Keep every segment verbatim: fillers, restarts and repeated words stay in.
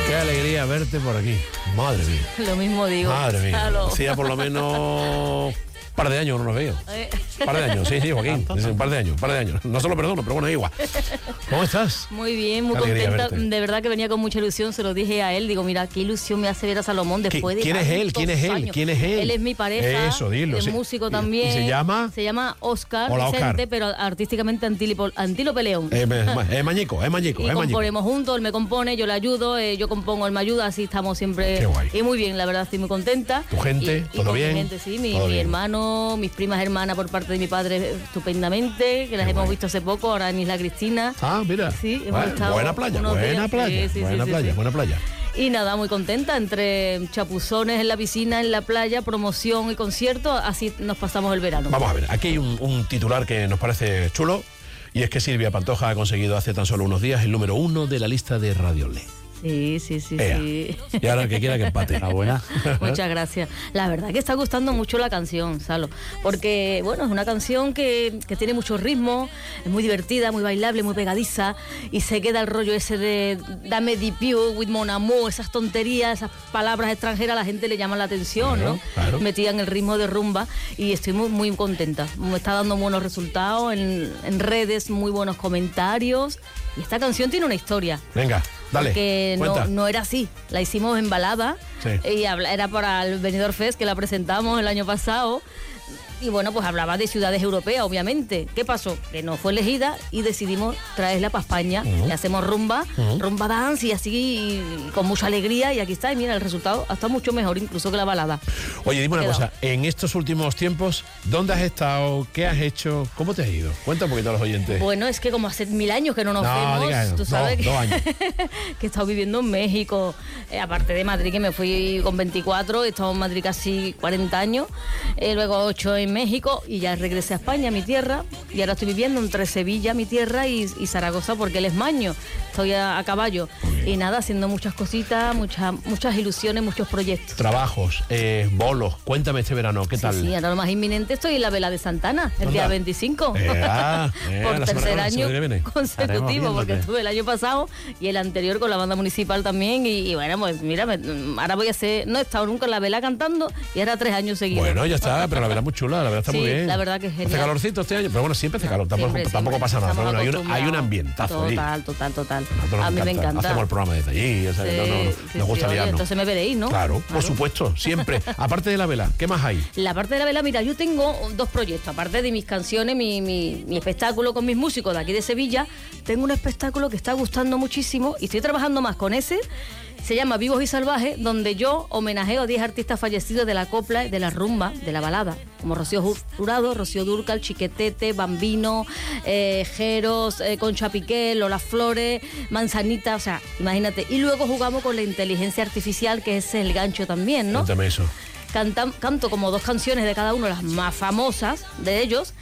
Qué alegría verte por aquí. Madre mía. Lo mismo digo. Madre mía. Halo. Hacía por lo menos un par de años no nos veo. Eh. Un par de años, sí, sí, Joaquín. Un par de años, un par de años. No se lo perdono, pero bueno, igual. ¿Cómo estás? Muy bien, muy Qué alegría contenta. verte. De verdad que venía con mucha ilusión, se lo dije a él. Digo, mira, qué ilusión me hace ver a Salomón después de ¿Quién es él? ¿Quién es él? años. ¿Quién es él? Él es mi pareja. Eso, dilo. Es Sí. músico ¿Y- también. y se llama? Se llama Oscar Hola, Vicente, Oscar. pero artísticamente Antílope, Antílope León. Eh, Es eh, Mañico, es Mañico, Y es Mañico. componemos juntos, él me compone, yo le ayudo, eh, yo compongo, él me ayuda, así estamos siempre. Qué guay. Y muy bien, la verdad, estoy muy contenta. ¿Tu gente? Y- y ¿Todo con mi bien? gente, sí, mi, Todo mi bien. hermano, mis primas hermanas por parte de mi padre, estupendamente, que las Qué hemos guay. visto hace poco, ahora en Isla Cristina. Ah, mira. Sí, hemos Bueno, estado buena playa, unos buena días. playa, Sí, sí, buena sí, playa, sí. buena playa. Y nada, muy contenta, entre chapuzones en la piscina, en la playa, promoción y concierto, así nos pasamos el verano. Vamos a ver, aquí hay un, un titular que nos parece chulo, y es que Silvia Pantoja ha conseguido hace tan solo unos días el número uno de la lista de Radio Le. Sí, sí, sí, Ea. sí. Y ahora el que quiera que empate. Ah, buena. Muchas gracias. La verdad que está gustando mucho la canción, Salo, porque bueno, es una canción que, que tiene mucho ritmo, es muy divertida, muy bailable, muy pegadiza, y se queda el rollo ese de dame di più, with mon amour, esas tonterías, esas palabras extranjeras, a la gente le llaman la atención, Claro, ¿no? claro. Metida en el ritmo de rumba, y estoy muy, muy contenta. Me está dando buenos resultados en, en redes, muy buenos comentarios, y esta canción tiene una historia. Venga, dale, Que no, cuenta. no era así, la hicimos en balada, Sí. y habla- era para el Benidorm Fest, que la presentamos el año pasado, y bueno, pues hablaba de ciudades europeas, obviamente. ¿Qué pasó? Que no fue elegida y decidimos traerla para España. Ujú. Y hacemos rumba, Ujú. rumba dance y así, y con mucha alegría, y aquí está, y mira, el resultado está mucho mejor incluso que la balada. Oye, dime una Quedado. cosa, en estos últimos tiempos, ¿dónde has estado? ¿Qué has hecho? ¿Cómo te has ido? Cuenta un poquito a los oyentes. Bueno, es que como hace mil años que no nos No, vemos, diga eso. tú sabes No, que, dos años. que he estado viviendo en México, eh, aparte de Madrid, que me fui con veinticuatro, he estado en Madrid casi cuarenta años, eh, luego ocho en México, y ya regresé a España, mi tierra, y ahora estoy viviendo entre Sevilla, mi tierra, y, y Zaragoza, porque él es maño, estoy a, a caballo, y nada, haciendo muchas cositas, muchas muchas ilusiones, muchos proyectos. Trabajos, eh, bolos, cuéntame este verano, ¿qué tal? Sí, sí, ahora lo más inminente estoy en la vela de Santana, el Anda. día veinticinco. Eh, ah, eh, Por la semana- tercer la año semana que viene. consecutivo, Estaremos porque viéndote. estuve el año pasado y el anterior con la banda municipal también. Y, y bueno, pues mira, me- ahora voy a hacer. No he estado nunca en la vela cantando y ahora tres años seguidos. Bueno, ya está, pero la verdad es muy chula, la verdad está Sí, muy bien. la verdad que es Hace genial. calorcito este año, pero bueno, siempre hace calor, tampoco, Siempre, tampoco siempre. pasa nada. Pero Estamos bueno, hay un, hay un acostumbrados. ambientazo allí. Total, total, total. Nosotros nos A mí me encanta. Hacemos el programa desde allí, o sea, que no, no, no, Sí, sí, nos gusta sí, oye, liarnos. entonces me veréis, ¿no? Claro, por supuesto, siempre. Aparte de la vela, ¿qué más hay? La parte de la vela, mira, yo tengo dos proyectos. Aparte de mis canciones, mi, mi, mi espectáculo con mis músicos de aquí de Sevilla, tengo un espectáculo que está gustando muchísimo y estoy trabajando más con ese. Se llama Vivos y Salvajes, donde yo homenajeo a diez artistas fallecidos de la copla, de la rumba, de la balada, como Rocío Jurado, Rocío Dúrcal, Chiquetete, Bambino, eh, Jeros, eh, Concha Piqué, Lola Flores, Manzanita, o sea, imagínate. Y luego jugamos con la inteligencia artificial, que es el gancho también, ¿no? Cuéntame eso. Cantam- canto como dos canciones de cada uno, las más famosas de ellos,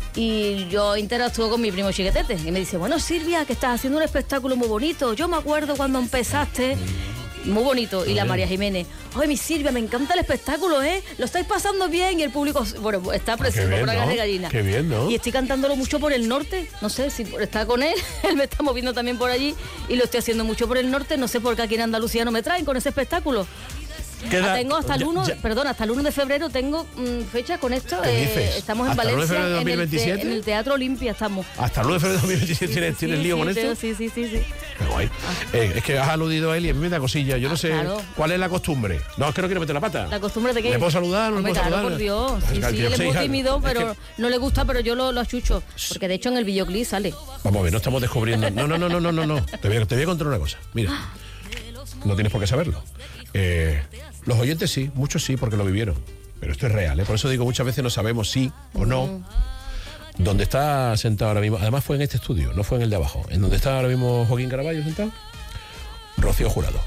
y yo interactúo con mi primo Chiquetete, y me dice, bueno, Silvia, que estás haciendo un espectáculo muy bonito, yo me acuerdo cuando empezaste, muy bonito, y la María Jiménez, oye, mi Silvia, me encanta el espectáculo, ¿eh? Lo estáis pasando bien, y el público, bueno, está precioso, bien, por ¿no? de gallina. Qué bien, ¿no? Y estoy cantándolo mucho por el norte, no sé si por estar con él, él me está moviendo también por allí, y lo estoy haciendo mucho por el norte, no sé por qué aquí en Andalucía no me traen con ese espectáculo. Queda- Ah, tengo hasta el ya- uno, ya- perdón, hasta el uno de febrero tengo mm, fecha con esto. ¿Qué eh, dices? estamos en ¿Hasta el uno de Valencia, febrero de en, el te- dos mil veintisiete? en el Teatro Olimpia estamos. Hasta el nueve de febrero de dos mil veintisiete tienes, Sí, tienes sí, lío sí, con tengo- esto. Sí, sí, sí, sí. Qué guay. Eh, es que has aludido a él y a mí me da cosilla. Yo no sé Claro. cuál es la costumbre. No, es que no quiero meter la pata. La costumbre de que... ¿Le puedo saludar? ¿No le Hombre, puedo claro, saludar? por Dios. Es Sí, que sí, yo él es sé, muy hija, tímido, es pero que- no le gusta, pero yo lo, lo achucho. Porque de hecho en el videoclip sale. Vamos a ver, no estamos descubriendo. No, no, no, no, no, no. no. Te voy a, te voy a contar una cosa. Mira, no tienes por qué saberlo. Eh, los oyentes sí, muchos sí, porque lo vivieron. Pero esto es real, ¿eh? Por eso digo, muchas veces no sabemos sí o no. Donde está sentado ahora mismo, además fue en este estudio, no fue en el de abajo. En donde está ahora mismo Joaquín Caraballo sentado, Rocío Jurado.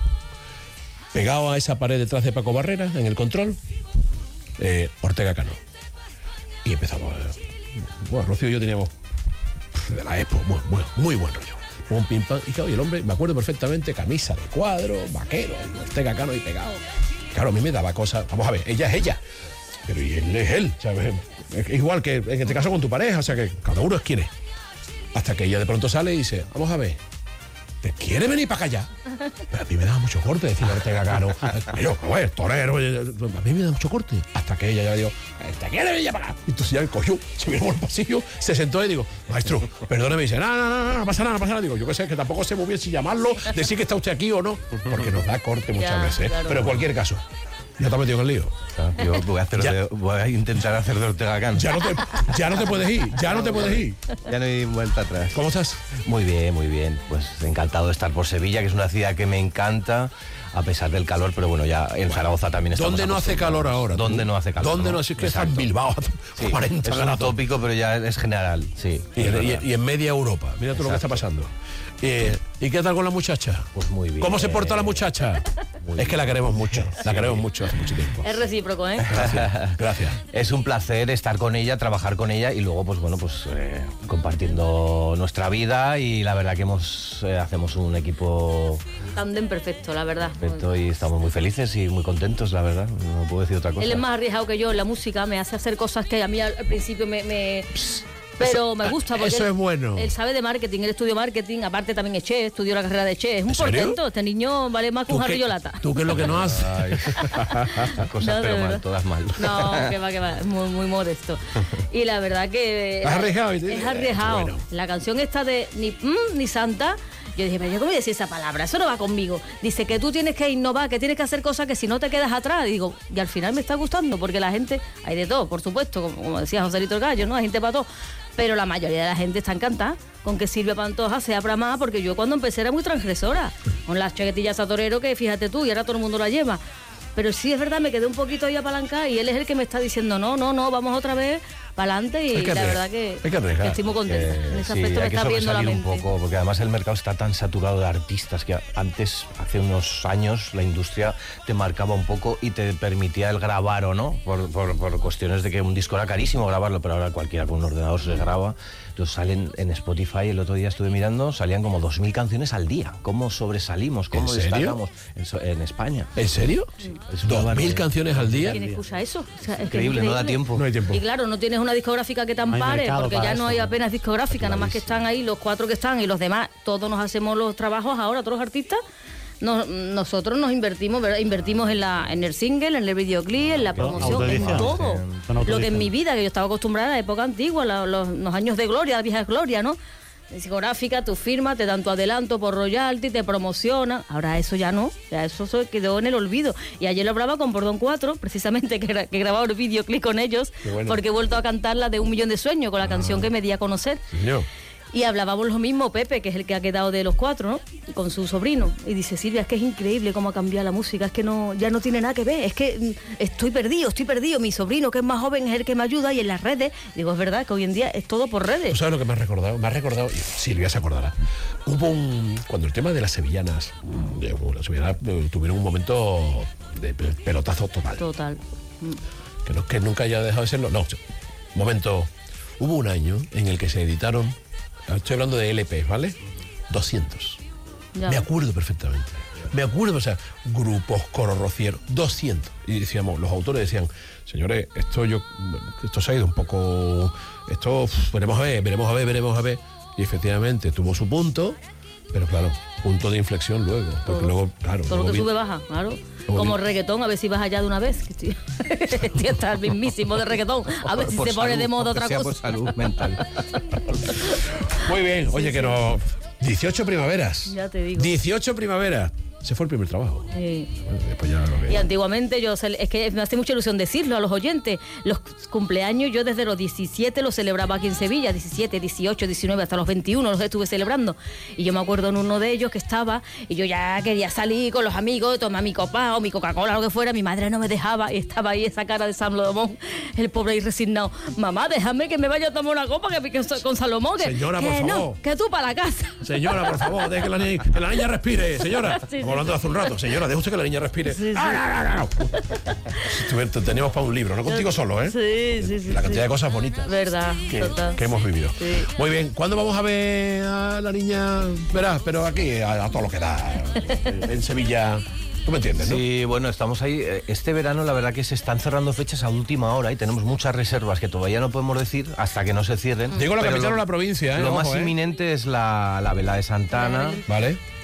Pegado a esa pared detrás de Paco Barrera, en el control, eh, Ortega Cano. Y empezamos. eh, bueno, Rocío y yo teníamos de la Expo, muy, muy, muy buen rollo. Un pim pam. Y claro, y el hombre, me acuerdo perfectamente, camisa de cuadro, vaquero, y Ortega Cano ahí pegado. Claro, a mí me daba cosas. Vamos a ver, ella es ella. Pero y él es él. ¿Sabes? Es igual que en este caso con tu pareja, o sea que cada uno es quien es. Hasta que ella de pronto sale y dice, vamos a ver, ¿te quiere venir para acá ya? Pero a mí me daba mucho corte decir Ortega Cano. Yo, pues, torero, a mí me da mucho corte. Hasta que ella ya le dijo, ¿te quiere venir para acá? Y entonces ya me cogió, se vino por el pasillo, se sentó y digo, maestro, perdóneme, dice, no, no, no, no, no pasa nada, no pasa nada. Digo, yo qué sé, que tampoco sé muy bien si llamarlo, decir que está usted aquí o no, porque nos da corte muchas Ya, veces. claro. Pero en cualquier caso, ya te has metido en el lío. Yo voy a, hacer de, voy a intentar hacer de Ortega Cano. Ya no, te, ya no te puedes ir, ya no te puedes ir. Ya no hay vuelta atrás. ¿Cómo estás? Muy bien, muy bien. Pues encantado de estar por Sevilla, que es una ciudad que me encanta, a pesar del calor, pero bueno, ya en Zaragoza también estamos ¿Dónde no hace calor ahora? ¿Dónde tú? no hace calor? ¿Dónde no hace que está en Exacto. Bilbao? Sí, cuarenta es un grados. tópico, pero ya es general, sí. Y, es en- verdad. y- y en media Europa. Mira tú lo que está pasando. Eh, ¿Y qué tal con la muchacha? Pues muy bien. ¿Cómo se porta la muchacha? Muy Es que la queremos mucho. La queremos mucho hace mucho tiempo. Es recíproco, ¿eh? Gracias. Gracias. Es un placer estar con ella, trabajar con ella y luego, pues bueno, pues eh, compartiendo nuestra vida y la verdad que hemos eh, hacemos un equipo Tándem perfecto, la verdad. perfecto y estamos muy felices y muy contentos, la verdad. No puedo decir otra cosa. Él es más arriesgado que yo en la música, me hace hacer cosas que a mí al, al principio me... me- pero me gusta porque eso él, es bueno. él sabe de marketing, él estudió marketing, aparte también es chef, estudió la carrera de chef. Es un ¿En serio? portento, este niño vale más que un ¿Tú jarrillo qué, lata. ¿Tú qué es lo que no haces? Ay, cosas No, de pero mal, verdad. todas mal. No, que va, que va, es muy, muy modesto. Y la verdad que... ¿Es arriesgado? Es arriesgado. Bueno. La canción esta de ni mm, ni santa, yo dije, pero yo cómo voy a decir esa palabra, eso no va conmigo. Dice que tú tienes que innovar, que tienes que hacer cosas que si no te quedas atrás. Y digo, y al final me está gustando, porque la gente, hay de todo, por supuesto, como, como decía Joselito el Gallo, ¿no? Hay gente para todo. Pero la mayoría de la gente está encantada con que Silvia Pantoja sea Pramá, porque yo cuando empecé era muy transgresora, con las chaquetillas a torero que fíjate tú, y ahora todo el mundo la lleva. Pero sí es verdad, me quedé un poquito ahí apalancada y él es el que me está diciendo, no, no, no, vamos otra vez para adelante y Hay que la arre- verdad que, hay que arriesgar. que estoy muy contenta. Eh, en ese sí, aspecto me hay que está abriendo la sobresalir mente. un poco, porque además el mercado está tan saturado de artistas que antes, hace unos años, la industria te marcaba un poco y te permitía el grabar o no, por, por, por cuestiones de que un disco era carísimo grabarlo, pero ahora cualquiera con un ordenador se graba. Entonces salen en Spotify, el otro día estuve mirando, salían como dos mil canciones al día. ¿Cómo sobresalimos? ¿Cómo ¿En serio? destacamos en, so- en España? ¿En serio? Es una ¿Dos mil barbaridad. canciones al día? ¿Quién escucha eso? O sea, es que es Increíble, no da increíble. tiempo. No hay tiempo. Y claro, no tienes una discográfica que te hay ampare, mercado porque para ya no eso, hay ¿no? apenas discográfica, nada más que están ahí los cuatro que están y los demás, todos nos hacemos los trabajos ahora, todos los artistas. Nos- nosotros nos invertimos, ¿verdad? Invertimos en la en el single, en el videoclip, en la promoción, en autoedición. todo. Son Lo que en autoedición. mi vida, que yo estaba acostumbrada a la época antigua, la- los, los años de gloria, la vieja gloria, ¿no? Discográfica, tu firma, te dan tu adelanto por royalty, te promocionan. Ahora eso ya no, ya eso se quedó en el olvido. Y ayer lo hablaba con Bordón cuatro, precisamente, que, gra- que grababa el videoclip con ellos, Qué bueno. porque he vuelto a cantar la de Un Millón de Sueños, con la canción que me di a conocer. Señor. Y hablábamos lo mismo, Pepe, que es el que ha quedado de los cuatro, ¿no? Con su sobrino. Y dice, Silvia, es que es increíble cómo ha cambiado la música, es que no, ya no tiene nada que ver, es que mm, estoy perdido, estoy perdido. Mi sobrino, que es más joven, es el que me ayuda y en las redes. Digo, es verdad que hoy en día es todo por ¿Tú redes. sabes lo que me ha recordado? Me ha recordado, y Silvia se acordará, hubo un... Cuando el tema de las sevillanas, de, las sevillanas eh, tuvieron un momento de pe- pelotazo total. Total. Que no es que nunca haya dejado de serlo, no. Momento, hubo un año en el que se editaron, estoy hablando de L Ps, ¿vale? doscientos. Ya. Me acuerdo perfectamente. Me acuerdo, o sea, grupos, coro rociero, doscientos. Y decíamos, los autores decían, señores, esto yo, esto se ha ido un poco, esto uf, veremos a ver, veremos a ver, veremos a ver. Y efectivamente tuvo su punto, pero claro, punto de inflexión luego. Porque Todo. luego, claro. Todo lo luego que vi- sube baja, claro. Luego Como vi- reggaetón, a ver si vas allá de una vez. que Estoy, estoy hasta el mismísimo de reggaetón. A ver si Por se pone salud, de moda aunque otra sea cosa. por salud mental. Muy bien, oye, que no. dieciocho primaveras. Ya te digo. dieciocho primaveras. Ese fue el primer trabajo. Sí. Bueno, después ya lo que- Y antiguamente yo, cele- es que me hace mucha ilusión decirlo a los oyentes, los cumpleaños yo desde los diecisiete los celebraba aquí en Sevilla, diecisiete, dieciocho, diecinueve, hasta los veintiuno los estuve celebrando. Y yo me acuerdo en uno de ellos que estaba, y yo ya quería salir con los amigos, tomar mi copa o mi Coca-Cola, lo que fuera, mi madre no me dejaba, y estaba ahí esa cara de Salomón, el pobre ahí resignado. Mamá, déjame que me vaya a tomar una copa que, que soy con Salomón, que, Señora, que por no, favor. que tú para la casa. Señora, por favor, deje que la niña, que la niña respire, señora. Sí, sí. Estamos hablando de hace un rato. Señora, deje usted que la niña respire. Sí, sí. Ah, no, no, no. Estuve- te- Teníamos para un libro, no contigo solo, ¿eh? Sí, sí, sí. La cantidad sí. de cosas bonitas Verdad, que, total. que hemos vivido. Sí. Muy bien, ¿cuándo vamos a ver a la niña? Verás, pero aquí a, a todo lo que da. En, en Sevilla. ¿Tú me entiendes, no? Sí, bueno, estamos ahí. Este verano la verdad que se están cerrando fechas a última hora y tenemos muchas reservas que todavía no podemos decir hasta que no se cierren. Digo la Pero capital lo- o la provincia, ¿eh? Lo Ojo, más ¿eh? inminente es la, la vela de Santana. Vale.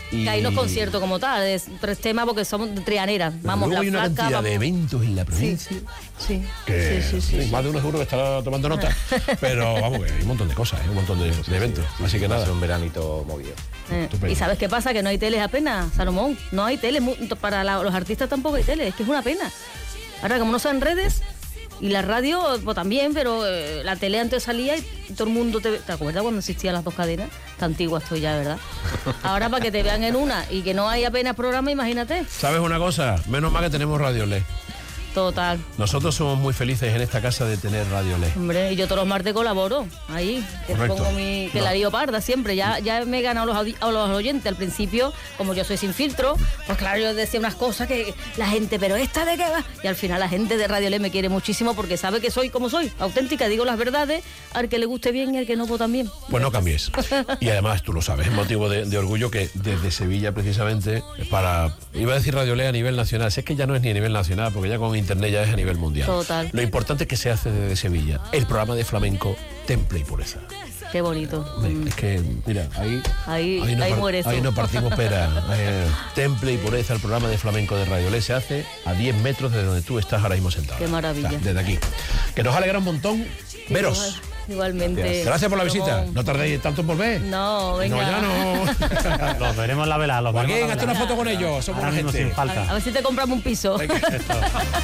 Y... Que hay los conciertos como tal, es tres temas porque somos de Trianera. Vamos, Luego la hay una flaca, cantidad vamos... de eventos en la provincia. Sí, Que sí, sí, sí, sí. más de uno seguro que estará tomando nota. Pero vamos, que hay un montón de cosas, ¿eh? Un montón de, de eventos. Así que Va a nada. ser un veranito movido. Eh, ¿Y sabes qué pasa? Que no hay teles apenas, Salomón. No hay teles. mu- Para la- los artistas tampoco hay teles. Es que es una pena. Ahora, como no son redes, y la radio pues, también, pero eh, la tele antes salía y todo el mundo te... ¿Te acuerdas cuando existían las dos cadenas? Tan antigua estoy ya, ¿verdad? Ahora, para que te vean en una y que no hay apenas programa, imagínate. ¿Sabes una cosa? Menos mal que tenemos Radio L E D. Total. Nosotros somos muy felices en esta casa de tener Radio L E D. Hombre, y yo todos los martes colaboro ahí, que Correcto. pongo mi, que No. la lío parda siempre, ya, ya me he ganado los, audi- a los oyentes. Al principio, como yo soy sin filtro, pues claro, yo decía unas cosas que la gente, pero esta de qué va, y al final la gente de Radio L E D me quiere muchísimo porque sabe que soy como soy, auténtica, digo las verdades, al que le guste bien y al que no, pues también. Pues no cambies. Y además, tú lo sabes, es motivo de, de orgullo que desde Sevilla, precisamente, para... Iba a decir Radio L E D a nivel nacional. Si es que ya no es ni a nivel nacional, porque ya con internet ya es a nivel mundial. Total. Lo importante es que se hace desde Sevilla. El programa de flamenco Temple y Pureza. Qué bonito. Mm. Es que, mira, ahí... Ahí- no ahí par- mueres tú. Ahí nos partimos pera. Eh, Temple y Pureza, el programa de flamenco de Radio L E D, se hace a diez metros de donde tú estás ahora mismo sentado. Qué maravilla. O sea, desde aquí. Que nos alegra un montón veros. Igual- Igualmente. Gracias por la visita. Salomón. No tardéis tanto en volver. No, venga. No, ya no. Los veremos en la vela. Los Joaquín, veremos en la hazte vela. una foto con ellos. Somos Ahora una mismo gente. sin falta. A ver si te compramos un piso. Venga.